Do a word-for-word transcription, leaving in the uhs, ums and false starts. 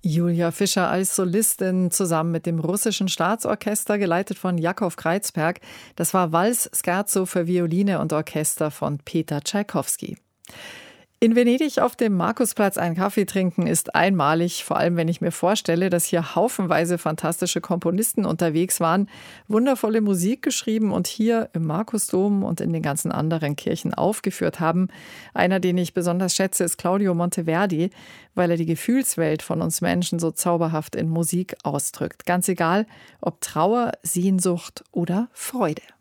Julia Fischer als Solistin zusammen mit dem Russischen Staatsorchester, geleitet von Jakow Kreizberg. Das war Vals Scherzo für Violine und Orchester von Peter Tschaikowski. In Venedig auf dem Markusplatz einen Kaffee trinken ist einmalig, vor allem wenn ich mir vorstelle, dass hier haufenweise fantastische Komponisten unterwegs waren, wundervolle Musik geschrieben und hier im Markusdom und in den ganzen anderen Kirchen aufgeführt haben. Einer, den ich besonders schätze, ist Claudio Monteverdi, weil er die Gefühlswelt von uns Menschen so zauberhaft in Musik ausdrückt. Ganz egal, ob Trauer, Sehnsucht oder Freude.